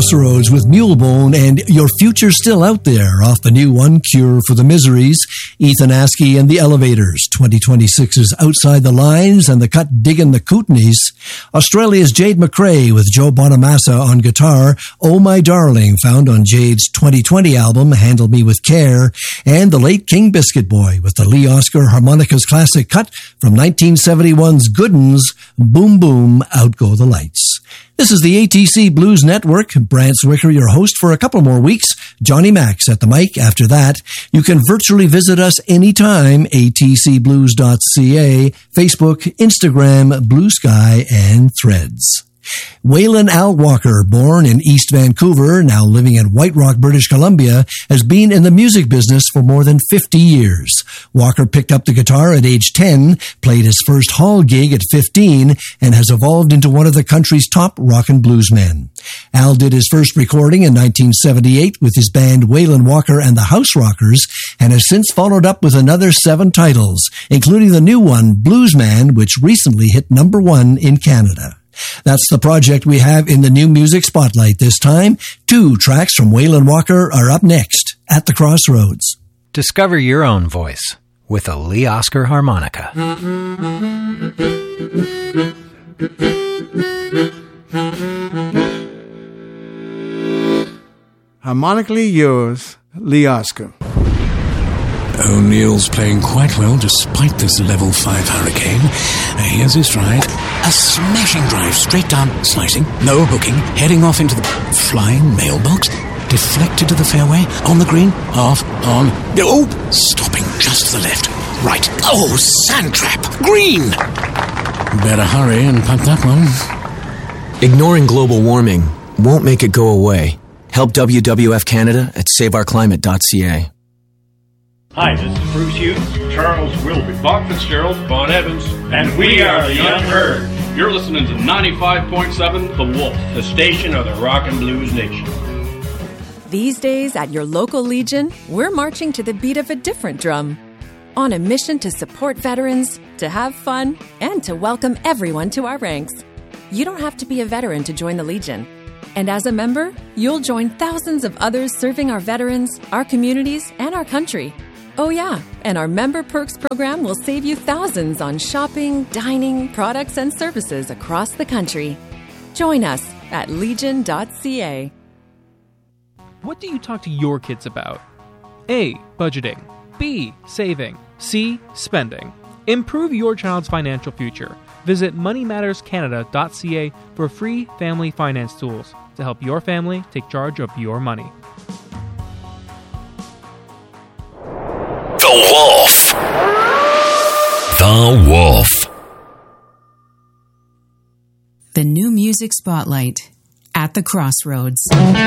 Crossroads with Mulebone and Your Future's Still Out There off the new one, Cure for the Miseries, Ethan Askey and the Elevators, 2026's Outside the Lines and the cut Diggin' the Kootenays, Australia's Jade McRae with Joe Bonamassa on guitar, Oh My Darling, found on Jade's 2020 album Handle Me With Care, and the late King Biscuit Boy with the Lee Oscar Harmonicas classic cut from 1971's Good 'Uns, Boom Boom, Out Go the Lights. This is the ATC Blues Network. Brant Zwicker, your host for a couple more weeks. Johnny Max at the mic. After that, you can virtually visit us anytime, atcblues.ca, Facebook, Instagram, Blue Sky, and Threads. Waylon Al Walker, born in East Vancouver, now living in White Rock, British Columbia, has been in the music business for more than 50 years. Walker picked up the guitar at age 10, played his first hall gig at 15, and has evolved into one of the country's top rock and blues men. Al did his first recording in 1978 with his band Waylon Walker and the House Rockers, and has since followed up with another 7 titles, including the new one, Bluesman, which recently hit number 1 in Canada. That's the project we have in the New Music Spotlight this time. 2 tracks from Waylon Walker are up next at the Crossroads. Discover your own voice with a Lee Oscar harmonica. Harmonically yours, Lee Oscar. O'Neill's playing quite well despite this level 5 hurricane. Here's his stride. A smashing drive straight down, slicing, no hooking, heading off into the flying mailbox, deflected to the fairway, on the green, off, on, oh, stopping just to the left, right, oh, sand trap, green. Better hurry and putt that one. Ignoring global warming won't make it go away. Help WWF Canada at saveourclimate.ca. Hi, this is Bruce Hughes, Charles Wilby, Bob Fitzgerald, Bon Evans, and we are the Young Herd. You're listening to 95.7 The Wolf, the station of the rock and blues nation. These days at your local Legion, we're marching to the beat of a different drum. On a mission to support veterans, to have fun, and to welcome everyone to our ranks. You don't have to be a veteran to join the Legion. And as a member, you'll join thousands of others serving our veterans, our communities, and our country. Oh yeah, and our Member Perks program will save you thousands on shopping, dining, products, and services across the country. Join us at legion.ca. What do you talk to your kids about? A. Budgeting. B. Saving. C. Spending. Improve your child's financial future. Visit moneymatterscanada.ca for free family finance tools to help your family take charge of your money. The Wolf. The Wolf. The New Music Spotlight at the Crossroads.